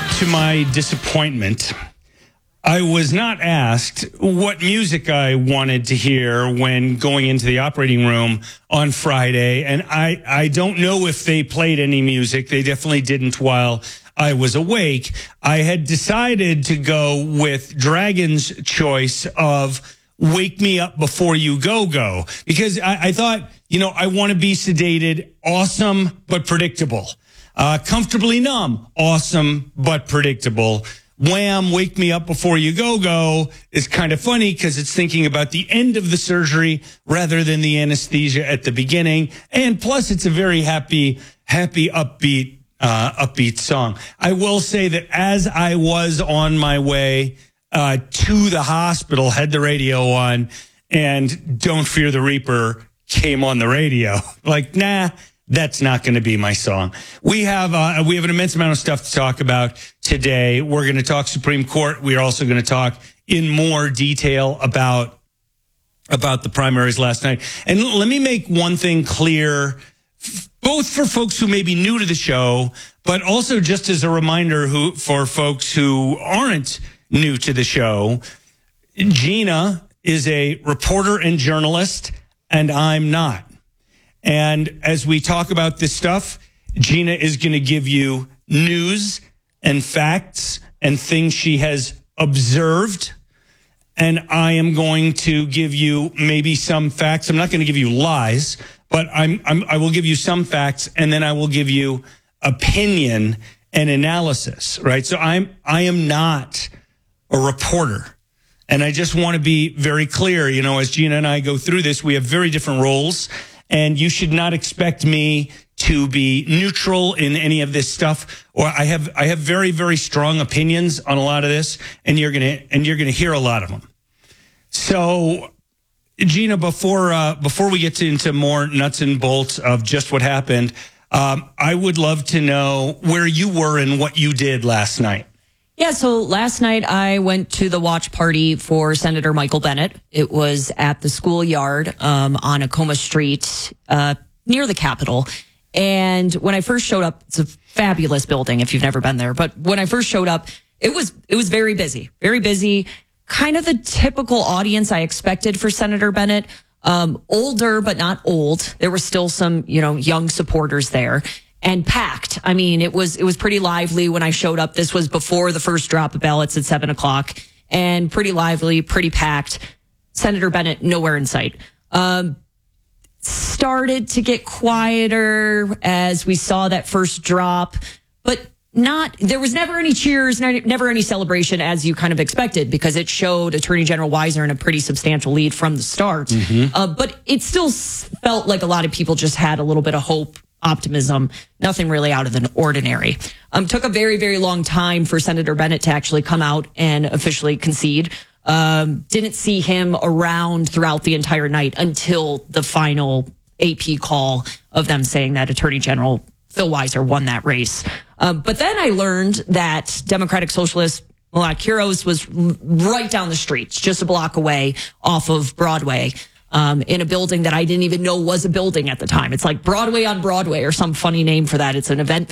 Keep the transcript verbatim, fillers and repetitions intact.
to my disappointment, I was not asked what music I wanted to hear when going into the operating room on Friday. And I, I don't know if they played any music. They definitely didn't while I was awake. I had decided to go with Dragon's choice of Wake Me Up Before You Go Go, because I, I thought, you know, I want to be sedated, awesome, but predictable. Uh, comfortably numb, awesome, but predictable. Wham, Wake Me Up Before You Go Go is kind of funny because it's thinking about the end of the surgery rather than the anesthesia at the beginning. And plus, it's a very happy, happy, upbeat, uh, upbeat song. I will say that as I was on my way uh, to the hospital, had the radio on, and Don't Fear the Reaper came on the radio. Like, nah. That's not going to be my song. We have uh, we have an immense amount of stuff to talk about today. We're going to talk Supreme Court. We are also going to talk in more detail about about the primaries last night. And l- let me make one thing clear, f- both for folks who may be new to the show, but also just as a reminder who for folks who aren't new to the show. Gina is a reporter and journalist, and I'm not. And as we talk about this stuff, Gina is going to give you news and facts and things she has observed. And I am going to give you maybe some facts. I'm not going to give you lies, but I'm, I'm, I will give you some facts, and then I will give you opinion and analysis, right? So I'm, I am not a reporter. And I just want to be very clear, you know, as Gina and I go through this, we have very different roles. And you should not expect me to be neutral in any of this stuff. Or I have I have very, very strong opinions on a lot of this, and you're gonna and you're gonna hear a lot of them. So, Gina, before uh, before we get to, into more nuts and bolts of just what happened, um, I would love to know where you were and what you did last night. Yeah, so last night I went to the watch party for Senator Michael Bennet. It was at the schoolyard um, on Acoma Street uh, near the Capitol. And when I first showed up, it's a fabulous building if you've never been there. But when I first showed up, it was it was very busy, very busy. Kind of the typical audience I expected for Senator Bennet. Um, older, but not old. There were still some, you know, young supporters there. And packed. I mean, it was it was pretty lively when I showed up. This was before the first drop of ballots at seven o'clock, and pretty lively, pretty packed. Senator Bennet nowhere in sight. Um, started to get quieter as we saw that first drop, but not. There was never any cheers, never any celebration as you kind of expected, because it showed Attorney General Weiser in a pretty substantial lead from the start. Mm-hmm. Uh, but it still felt like a lot of people just had a little bit of hope. Optimism, nothing really out of the ordinary. Um, took a very, very long time for Senator Bennet to actually come out and officially concede. Um, didn't see him around throughout the entire night until the final A P call of them saying that Attorney General Phil Weiser won that race. Um, but then I learned that Democratic Socialist Malak Qiros was right down the street, just a block away off of Broadway. Um, in a building that I didn't even know was a building at the time. It's like Broadway on Broadway or some funny name for that. It's an event